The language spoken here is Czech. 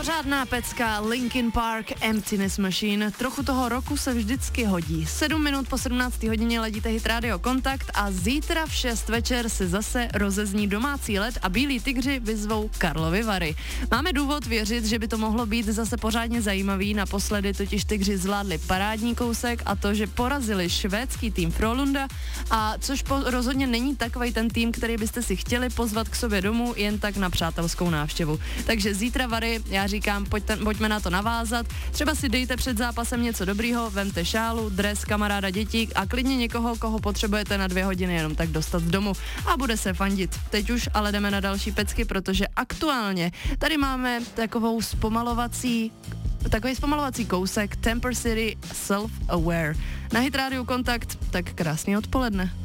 Pořádná pecka Linkin Park Emptiness Machine. Trochu toho roku se vždycky hodí. 7 minut po 17. hodině ladíte Hit Radio Kontakt a zítra v 6 večer se zase rozezní domácí led a Bílí tygři vyzvou Karlovy Vary. Máme důvod věřit, že by to mohlo být zase pořádně zajímavý. Naposledy totiž tygři zvládli parádní kousek a to, že porazili švédský tým Frölunda, a což rozhodně není takovej ten tým, který byste si chtěli pozvat k sobě domů jen tak na přátelskou návštěvu. Takže zítra Vary, já říkám, pojďme na to navázat. Třeba si dejte před zápasem něco dobrýho, vemte šálu, dres, kamaráda, děti a klidně někoho, koho potřebujete na 2 hodiny jenom tak dostat z domu a bude se fandit. Teď už ale jdeme na další pecky, protože aktuálně tady máme takový zpomalovací kousek Temper City Self-Aware. Na Hit Radio Kontakt, tak krásný odpoledne.